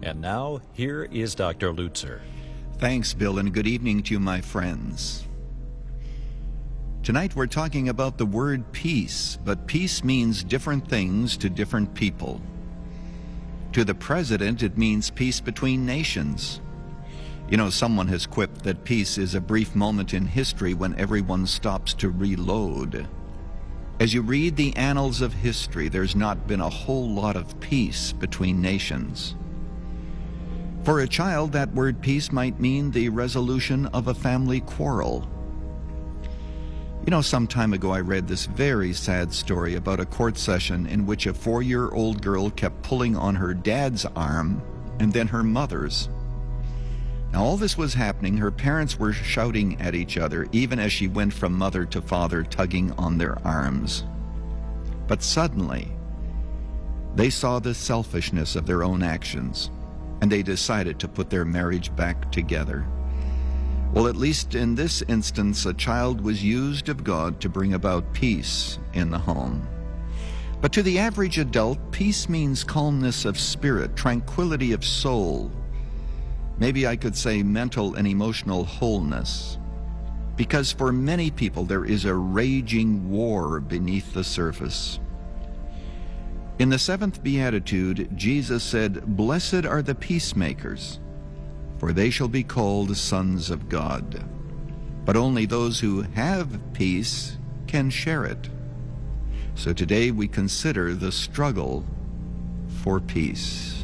And now, here is Dr. Lutzer. Thanks, Bill, and good evening to you, my friends. Tonight we're talking about the word peace, but peace means different things to different people. To the president, it means peace between nations. You know, someone has quipped that peace is a brief moment in history when everyone stops to reload. As you read the annals of history, there's not been a whole lot of peace between nations. For a child, that word peace might mean the resolution of a family quarrel. You know, some time ago I read this very sad story about a court session in which a 4-year-old girl kept pulling on her dad's arm and then her mother's. Now, all this was happening, her parents were shouting at each other, even as she went from mother to father, tugging on their arms. But suddenly, they saw the selfishness of their own actions, and they decided to put their marriage back together. Well, at least in this instance, a child was used of God to bring about peace in the home. But to the average adult, peace means calmness of spirit, tranquility of soul. Maybe I could say mental and emotional wholeness. Because for many people, there is a raging war beneath the surface. In the 7th Beatitude, Jesus said, "Blessed are the peacemakers, for they shall be called sons of God." But only those who have peace can share it. So today we consider the struggle for peace.